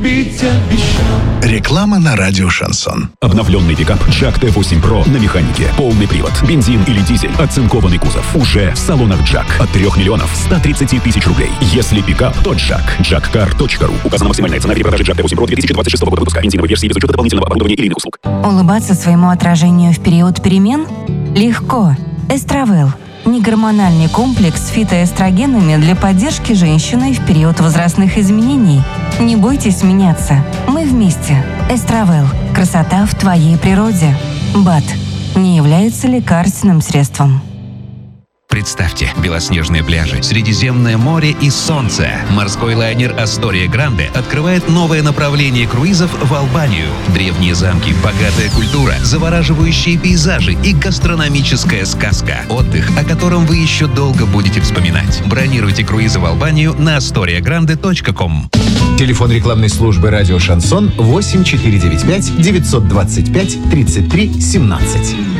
любить обещал. Реклама на радио «Шансон». Обновленный пикап «Джак Т8 Pro» на механике. Полный привод, бензин или дизель, оцинкованный кузов. Уже в салонах «Джак» от 3 миллионов 130 тысяч рублей. Если пикап, то «Джак». JackCar.ru. Указана максимальная цена при продаже «Джак Т8 Pro» 2026 года выпуска. Бензиновой версии без учета дополнительного оборудования или иных услуг. Улыбаться своему отражению в период перемен? Легко. Эстравел. Негормональный комплекс с фитоэстрогенами для поддержки женщины в период возрастных изменений. Не бойтесь меняться. Мы вместе. Эстравел. Красота в твоей природе. БАД. Не является лекарственным средством. Представьте, белоснежные пляжи, Средиземное море и солнце. Морской лайнер «Астория Гранде» открывает новое направление круизов в Албанию. Древние замки, богатая культура, завораживающие пейзажи и гастрономическая сказка. Отдых, о котором вы еще долго будете вспоминать. Бронируйте круизы в Албанию на astoriagrande.com. Телефон рекламной службы «Радио Шансон» 8495 925 33 17.